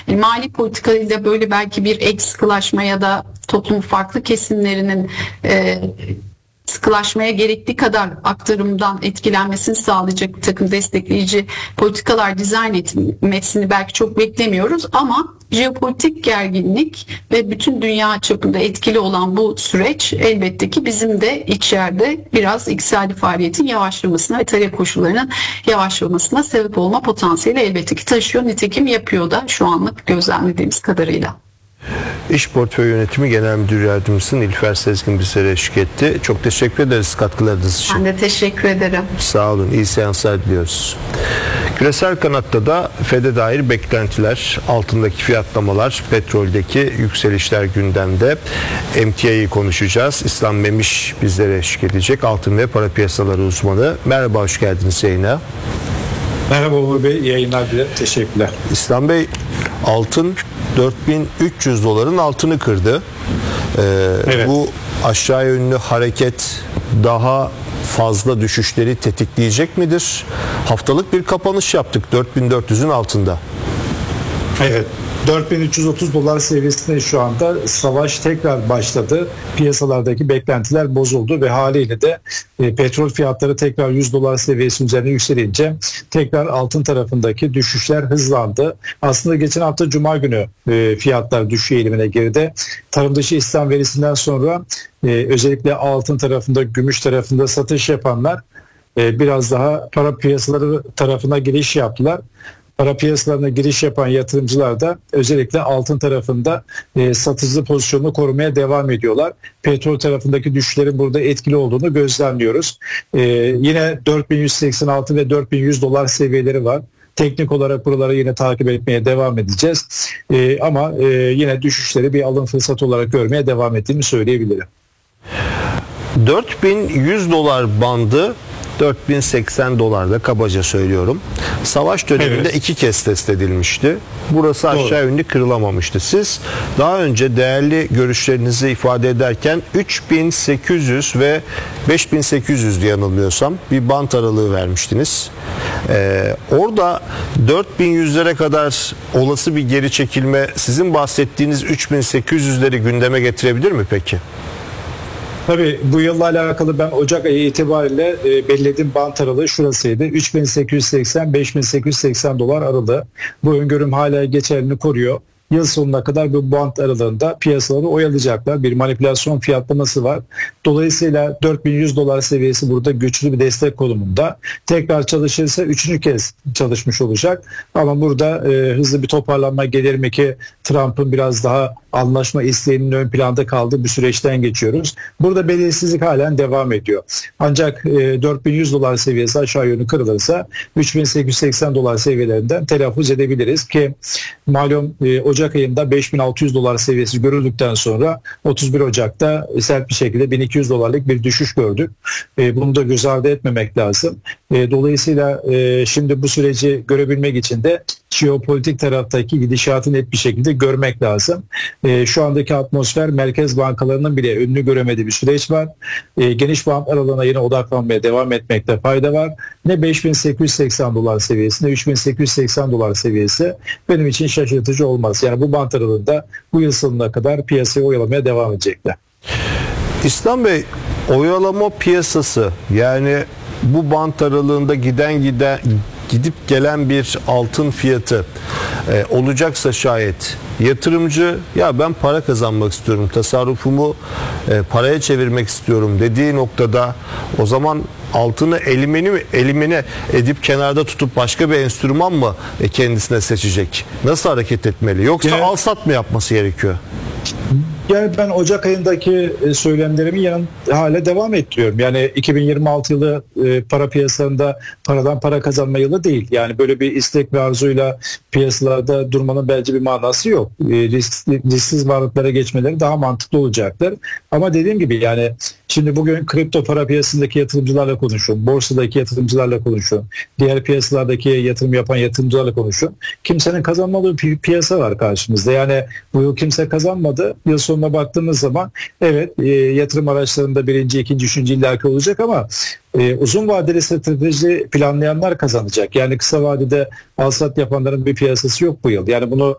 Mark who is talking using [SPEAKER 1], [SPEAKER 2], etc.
[SPEAKER 1] mali politikayla böyle belki bir ek sıkılaşma ya da toplumun farklı kesimlerinin sıkılaşmaya gerektiği kadar aktarımdan etkilenmesini sağlayacak bir takım destekleyici politikalar dizayn etmesini belki çok beklemiyoruz ama jeopolitik gerginlik ve bütün dünya çapında etkili olan bu süreç elbette ki bizim de içeride biraz iktisadi faaliyetin yavaşlamasına ve talep koşullarının yavaşlamasına sebep olma potansiyeli elbette ki taşıyor. Nitekim yapıyor da şu anlık gözlemlediğimiz kadarıyla.
[SPEAKER 2] İş Portföy Yönetimi Genel Müdür Yardımcısı Nilüfer Sezgin bizlere eşlik etti. Çok teşekkür ederiz katkılarınız için.
[SPEAKER 1] Ben de teşekkür ederim.
[SPEAKER 2] Sağ olun. İyi seanslar diliyoruz. Küresel kanatta da FED'e dair beklentiler, altındaki fiyatlamalar, petroldeki yükselişler gündemde. Emtia'yı konuşacağız. İslam Memiş bizlere eşlik edecek. Altın ve para piyasaları uzmanı. Merhaba, hoş geldiniz yayına.
[SPEAKER 3] Merhaba Uğur Bey, yayınlar dilerim. Teşekkürler.
[SPEAKER 2] İslam Bey, altın 4300 doların altını kırdı. Evet. Bu aşağı yönlü hareket daha fazla düşüşleri tetikleyecek midir? Haftalık bir kapanış yaptık 4400'ün altında.
[SPEAKER 3] Evet. 4330 dolar seviyesinde şu anda savaş tekrar başladı. Piyasalardaki beklentiler bozuldu ve haliyle de petrol fiyatları tekrar 100 dolar seviyesi üzerine yükselince tekrar altın tarafındaki düşüşler hızlandı. Aslında geçen hafta Cuma günü fiyatlar düşüş eğilimine girdi. Tarım dışı istihdam verisinden sonra özellikle altın tarafında, gümüş tarafında satış yapanlar biraz daha para piyasaları tarafına giriş yaptılar. Para piyasalarına giriş yapan yatırımcılar da özellikle altın tarafında satıcı pozisyonunu korumaya devam ediyorlar. Petrol tarafındaki düşüşlerin burada etkili olduğunu gözlemliyoruz. Yine 4186 ve 4100 dolar seviyeleri var. Teknik olarak buraları yine takip etmeye devam edeceğiz. Ama yine düşüşleri bir alım fırsatı olarak görmeye devam ettiğimi söyleyebilirim.
[SPEAKER 2] 4100 dolar bandı 4080 dolarda kabaca söylüyorum. Savaş döneminde evet, 2 kez test edilmişti. Burası aşağı yönlü kırılamamıştı. Siz daha önce değerli görüşlerinizi ifade ederken 3800 ve 5800 diye yanılmıyorsam bir bant aralığı vermiştiniz. Orada 4100'lere kadar olası bir geri çekilme sizin bahsettiğiniz 3800'leri gündeme getirebilir mi peki?
[SPEAKER 3] Tabii bu yılla alakalı ben Ocak ayı itibariyle belirlediğim bant aralığı şurasıydı. 3880-5880 dolar aralığı. Bu öngörüm hala geçerliliğini koruyor. Yıl sonuna kadar bu bant aralığında piyasaları oyalayacaklar. Bir manipülasyon fiyatlaması var. Dolayısıyla 4100 dolar seviyesi burada güçlü bir destek konumunda. Tekrar çalışırsa 3. kez çalışmış olacak. Ama burada hızlı bir toparlanma gelir mi ki Trump'ın biraz daha anlaşma isteğinin ön planda kaldığı bir süreçten geçiyoruz. Burada belirsizlik halen devam ediyor. Ancak 4100 dolar seviyesi aşağı yönlü kırılırsa 3880 dolar seviyelerinden telaffuz edebiliriz ki malum Ocak ayında 5600 dolar seviyesi görüldükten sonra 31 Ocak'ta sert bir şekilde 1200 dolarlık bir düşüş gördük. Bunu da göz ardı etmemek lazım. Dolayısıyla şimdi bu süreci görebilmek için de jeopolitik taraftaki gidişatı net bir şekilde görmek lazım. Şu andaki atmosfer merkez bankalarının bile önünü göremediği bir süreç var. Geniş bant aralığına yine odaklanmaya devam etmekte fayda var. Ne 5880 dolar seviyesi ne 3880 dolar seviyesi benim için şaşırtıcı olmaz. Yani bu bant aralığında bu yıl sonuna kadar piyasayı oyalamaya devam edecekler.
[SPEAKER 2] İslam Bey, oyalama piyasası yani bu bant aralığında gidip gelen bir altın fiyatı olacaksa şayet yatırımcı ya ben para kazanmak istiyorum, tasarrufumu paraya çevirmek istiyorum dediği noktada o zaman altını elimine edip kenarda tutup başka bir enstrüman mı kendisine seçecek? Nasıl hareket etmeli? Yoksa al sat mı yapması gerekiyor?
[SPEAKER 3] Yani ben Ocak ayındaki söylemlerimi hala devam ettiriyorum. Yani 2026 yılı para piyasalarında paradan para kazanma yılı değil. Yani böyle bir istek ve arzuyla piyasalarda durmanın bence bir manası yok. Risksiz varlıklara geçmeleri daha mantıklı olacaktır. Ama dediğim gibi yani şimdi bugün kripto para piyasasındaki yatırımcılarla konuşun, borsadaki yatırımcılarla konuşun, diğer piyasalardaki yatırım yapan yatırımcılarla konuşun. Kimsenin kazanmadığı bir piyasa var karşımızda. Yani bu yıl kimse kazanmadı. Yıl sonuna baktığımız zaman evet yatırım araçlarında birinci, ikinci, üçüncü illaki olacak ama uzun vadeli strateji planlayanlar kazanacak. Yani kısa vadede al-sat yapanların bir piyasası yok bu yıl. Yani bunu